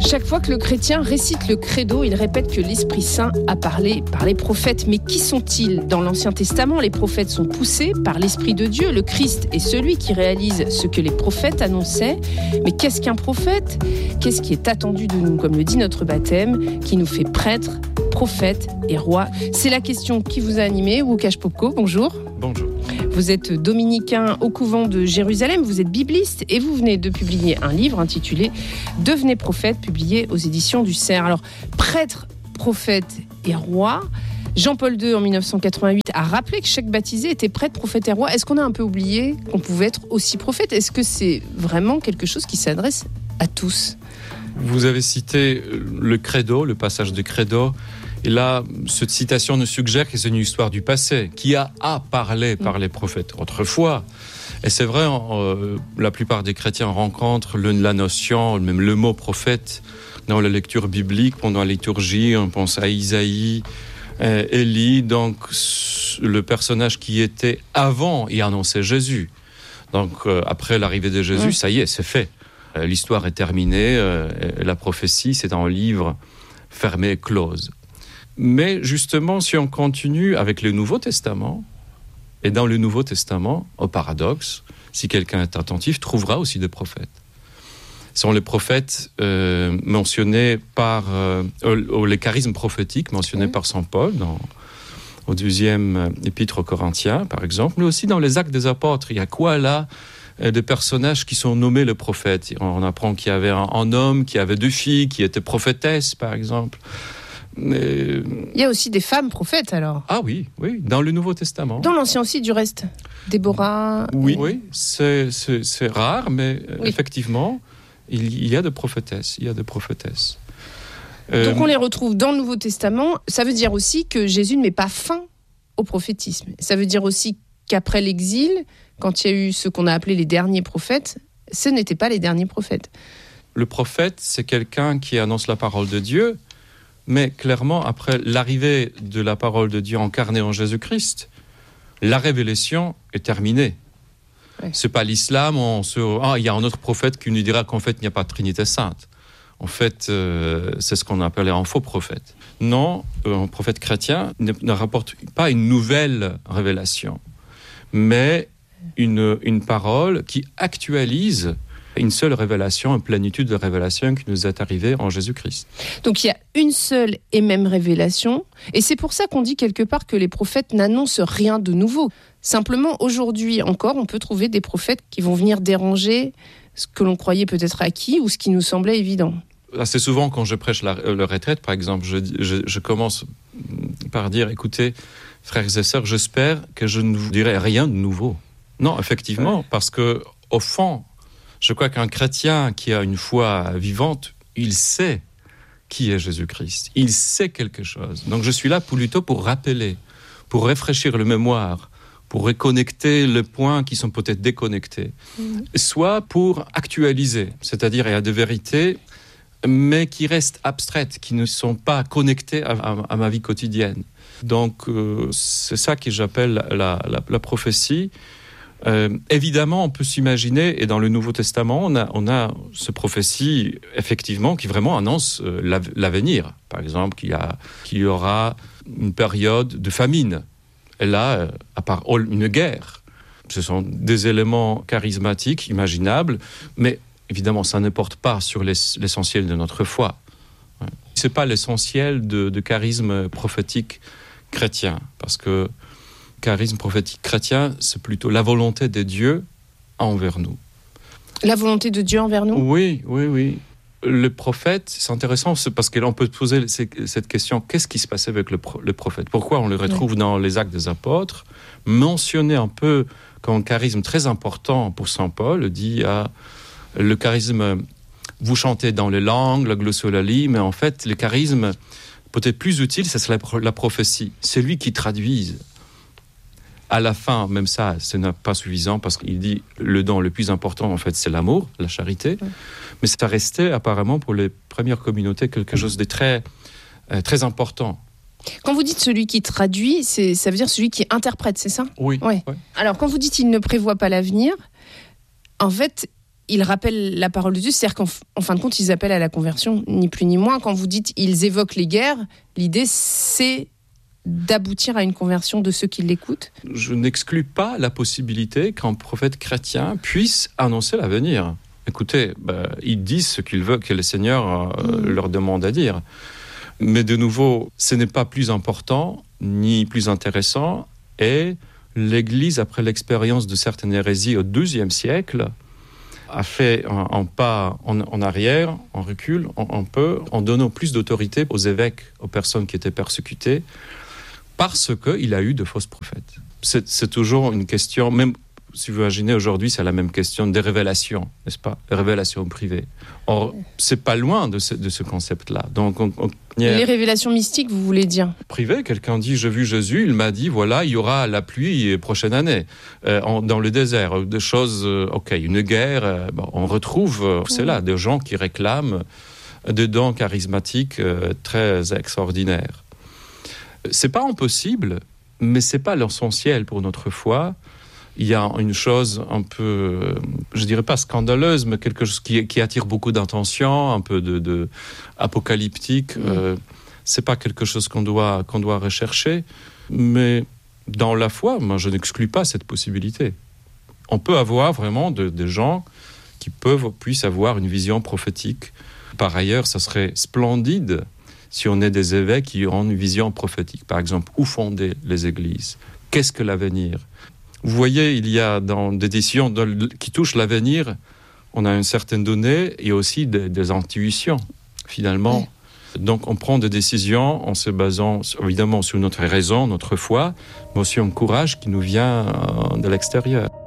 Chaque fois que le chrétien récite le credo, il répète que l'Esprit Saint a parlé par les prophètes. Mais qui sont-ils ? Dans l'Ancien Testament, les prophètes sont poussés par l'Esprit de Dieu. Le Christ est celui qui réalise ce que les prophètes annonçaient. Mais qu'est-ce qu'un prophète ? Qu'est-ce qui est attendu de nous, comme le dit notre baptême, qui nous fait prêtres, prophètes et rois ? C'est la question qui vous a animé. Łukasz Popko, bonjour. Bonjour. Vous êtes dominicain au couvent de Jérusalem, vous êtes bibliste et vous venez de publier un livre intitulé « Devenez prophète » publié aux éditions du Cerf. Alors, prêtre, prophète et roi, Jean-Paul II en 1988 a rappelé que chaque baptisé était prêtre, prophète et roi. Est-ce qu'on a un peu oublié qu'on pouvait être aussi prophète ? Est-ce que c'est vraiment quelque chose qui s'adresse à tous ? Vous avez cité le credo, le passage du credo. Et là, cette citation nous suggère que c'est une histoire du passé, qui a parlé par les prophètes autrefois. Et c'est vrai, la plupart des chrétiens rencontrent la notion, même le mot prophète, dans la lecture biblique, pendant la liturgie. On pense à Isaïe, Élie, donc le personnage qui était avant et annonçait Jésus. Donc après l'arrivée de Jésus, ça y est, c'est fait. L'histoire est terminée, la prophétie, c'est un livre fermé et close. Mais justement, si on continue avec le Nouveau Testament, et dans le Nouveau Testament, au paradoxe, si quelqu'un est attentif, trouvera aussi des prophètes. Ce sont les prophètes mentionnés par les charismes prophétiques mentionnés par saint Paul au 12e épître aux Corinthiens, par exemple, mais aussi dans les Actes des Apôtres. Il y a quoi là ? Des personnages qui sont nommés le prophète. On apprend qu'il y avait un homme qui avait 2 filles, qui étaient prophétesses, par exemple. Mais... Il y a aussi des femmes prophètes, alors. Ah oui, dans le Nouveau Testament. Dans l'Ancien aussi, du reste. Déborah. Oui, c'est rare, mais effectivement, il y a des prophétesses. Donc on les retrouve dans le Nouveau Testament. Ça veut dire aussi que Jésus ne met pas fin au prophétisme. Ça veut dire aussi qu'après l'exil, quand il y a eu ce qu'on a appelé les derniers prophètes, ce n'étaient pas les derniers prophètes. Le prophète, c'est quelqu'un qui annonce la parole de Dieu. Mais clairement, après l'arrivée de la parole de Dieu incarnée en Jésus-Christ, la révélation est terminée. Oui. C'est pas l'islam, il y a un autre prophète qui nous dira qu'en fait, il n'y a pas de Trinité sainte. En fait, c'est ce qu'on appelait un faux prophète. Non, un prophète chrétien ne rapporte pas une nouvelle révélation, mais une parole qui actualise une seule révélation, une plénitude de révélation qui nous est arrivée en Jésus-Christ. Donc il y a une seule et même révélation, et c'est pour ça qu'on dit quelque part que les prophètes n'annoncent rien de nouveau. Simplement, aujourd'hui encore, on peut trouver des prophètes qui vont venir déranger ce que l'on croyait peut-être acquis ou ce qui nous semblait évident. Assez souvent, quand je prêche la retraite, par exemple, je commence par dire, écoutez, frères et sœurs, j'espère que je ne vous dirai rien de nouveau. Non, effectivement, parce que au fond, je crois qu'un chrétien qui a une foi vivante, il sait qui est Jésus-Christ. Il sait quelque chose. Donc je suis là plutôt pour rappeler, pour rafraîchir le mémoire, pour reconnecter les points qui sont peut-être déconnectés. Soit pour actualiser, c'est-à-dire il y a des vérités, mais qui restent abstraites, qui ne sont pas connectées à ma vie quotidienne. Donc c'est ça que j'appelle la prophétie. Évidemment, on peut s'imaginer, et dans le Nouveau Testament, on a ce prophétie, effectivement, qui vraiment annonce l'avenir. Par exemple, qu'il y aura une période de famine. Et là, à part une guerre, ce sont des éléments charismatiques, imaginables, mais évidemment, ça ne porte pas sur l'essentiel de notre foi. Ce n'est pas l'essentiel de charisme prophétique chrétien, parce que charisme prophétique chrétien, c'est plutôt la volonté de Dieu envers nous. La volonté de Dieu envers nous ? Oui. Le prophète, c'est intéressant, c'est parce qu'on peut poser cette question, qu'est-ce qui se passait avec le prophète ? Pourquoi on le retrouve dans les Actes des Apôtres, mentionné un peu comme un charisme très important pour saint Paul, dit le charisme, vous chantez dans les langues, la glossolalie, mais en fait, le charisme peut-être plus utile, c'est la prophétie, c'est lui qui traduise. À la fin, même ça, ce n'est pas suffisant parce qu'il dit le don le plus important, en fait, c'est l'amour, la charité. Mais ça restait apparemment pour les premières communautés quelque chose de très, très important. Quand vous dites celui qui traduit, ça veut dire celui qui interprète, c'est ça ? Oui. Ouais. Alors, quand vous dites il ne prévoit pas l'avenir, en fait, ils rappellent la parole de Dieu, c'est-à-dire qu'en fin de compte, ils appellent à la conversion, ni plus ni moins. Quand vous dites ils évoquent les guerres, l'idée c'est d'aboutir à une conversion de ceux qui l'écoutent. Je n'exclus pas la possibilité qu'un prophète chrétien puisse annoncer l'avenir. Écoutez, ils disent ce qu'ils veulent que le Seigneur leur demande à dire. Mais de nouveau, ce n'est pas plus important ni plus intéressant. Et l'Église, après l'expérience de certaines hérésies au XIIe siècle, a fait un pas en arrière, en recul, un peu, en donnant plus d'autorité aux évêques, aux personnes qui étaient persécutées, parce qu'il a eu de fausses prophètes. C'est toujours une question, même si vous imaginez aujourd'hui, c'est la même question des révélations, n'est-ce pas? Les révélations privées. Or, c'est pas loin de ce concept-là. Donc, les révélations mystiques, vous voulez dire? Privé, quelqu'un dit, j'ai vu Jésus, il m'a dit, voilà, il y aura la pluie prochaine année, dans le désert. Des choses, une guerre, on retrouve, c'est là, des gens qui réclament des dons charismatiques très extraordinaires. C'est pas impossible, mais c'est pas l'essentiel pour notre foi. Il y a une chose un peu, je dirais pas scandaleuse, mais quelque chose qui attire beaucoup d'attention, un peu de apocalyptique. C'est pas quelque chose qu'on doit rechercher, mais dans la foi, moi, je n'exclus pas cette possibilité. On peut avoir vraiment des gens qui puissent avoir une vision prophétique. Par ailleurs, ça serait splendide si on est des évêques qui ont une vision prophétique. Par exemple, où fonder les églises? Qu'est-ce que l'avenir? Vous voyez, il y a dans des décisions qui touchent l'avenir, on a une certaine donnée et aussi des intuitions, finalement. Oui. Donc, on prend des décisions en se basant, évidemment, sur notre raison, notre foi, mais aussi un courage qui nous vient de l'extérieur.